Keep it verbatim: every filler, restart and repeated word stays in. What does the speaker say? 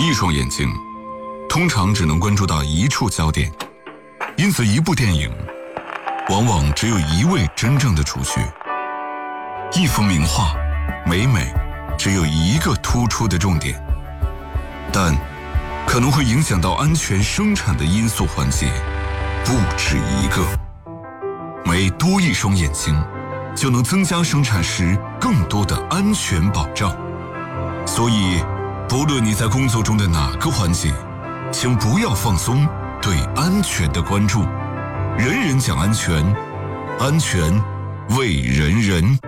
一双眼睛通常只能关注到一处焦点，因此一部电影往往只有一位真正的主角。一幅名画每每只有一个突出的重点，但可能会影响到安全生产的因素环节不止一个。每多一双眼睛，就能增加生产时更多的安全保障。所以，不论你在工作中的哪个环节，请不要放松对安全的关注。人人讲安全，安全为人人。